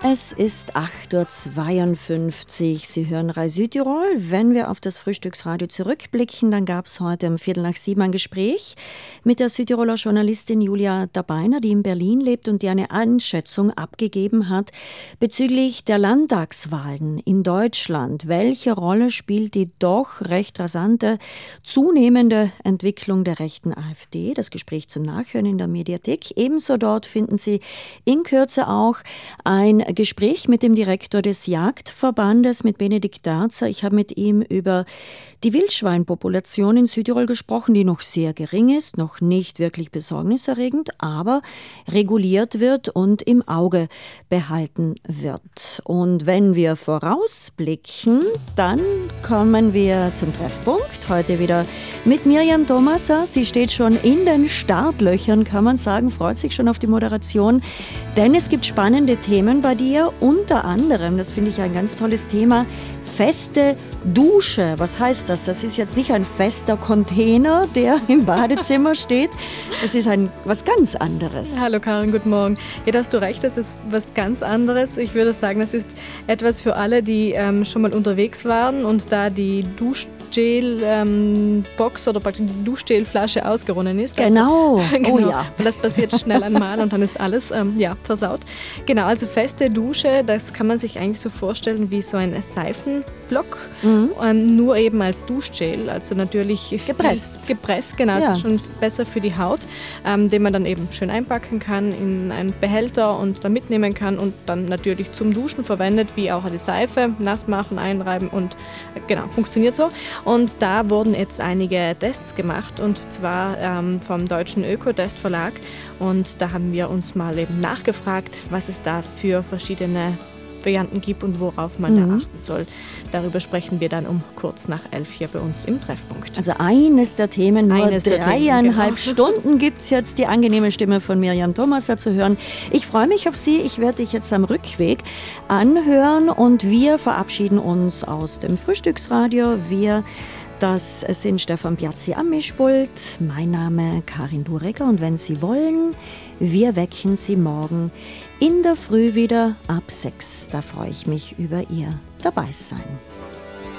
Es ist 8.52 Uhr. Sie hören Rai Südtirol. Wenn wir auf das Frühstücksradio zurückblicken, dann gab es heute um 6:15 ein Gespräch mit der Südtiroler Journalistin Julia Dabeiner, die in Berlin lebt und die eine Einschätzung abgegeben hat bezüglich der Landtagswahlen in Deutschland. Welche Rolle spielt die doch recht rasante, zunehmende Entwicklung der rechten AfD? Das Gespräch zum Nachhören in der Mediathek. Ebenso dort finden Sie in Kürze auch ein Gespräch mit dem Direktor des Jagdverbandes, mit Benedikt Darzer. Ich habe mit ihm über die Wildschweinpopulation in Südtirol gesprochen, die noch sehr gering ist, noch nicht wirklich besorgniserregend, aber reguliert wird und im Auge behalten wird. Und wenn wir vorausblicken, dann kommen wir zum Treffpunkt. Heute wieder mit Miriam Thomaser. Sie steht schon in den Startlöchern, kann man sagen, freut sich schon auf die Moderation, denn es gibt spannende Themen bei dir, unter anderem, das finde ich ein ganz tolles Thema, feste Dusche. Was heißt das? Das ist jetzt nicht ein fester Container, der im Badezimmer steht. Das ist was ganz anderes. Hallo Karin, guten Morgen. Ja, da hast du recht, das ist was ganz anderes. Ich würde sagen, das ist etwas für alle, die schon mal unterwegs waren und da die Duschgel-Box oder praktisch die Duschgelflasche ausgeronnen ist. Genau. Also, Oh ja. Und das passiert schnell einmal und dann ist alles versaut. Genau, also feste Dusche, das kann man sich eigentlich so vorstellen wie so ein Seifenblock, nur eben als Duschgel, also natürlich gepresst, genau, Ja. das ist schon besser für die Haut, den man dann eben schön einpacken kann in einen Behälter und dann mitnehmen kann und dann natürlich zum Duschen verwendet, wie auch die Seife, nass machen, einreiben und genau, funktioniert so. Und da wurden jetzt einige Tests gemacht und zwar vom Deutschen Ökotest-Verlag und da haben wir uns mal eben nachgefragt, was es da für verschiedene Varianten gibt und worauf man da achten soll. Darüber sprechen wir dann um kurz nach 11 hier bei uns im Treffpunkt. Also eines der Themen, nur Eines der Themen, 3,5 genau. Stunden gibt es jetzt, die angenehme Stimme von Miriam Thomaser zu hören. Ich freue mich auf Sie. Ich werde dich jetzt am Rückweg anhören und wir verabschieden uns aus dem Frühstücksradio. Das sind Stefan Piazzi am Mischpult, mein Name Karin Durecker und wenn Sie wollen, wir wecken Sie morgen in der Früh wieder ab 6. Da freue ich mich über Ihr Dabeisein.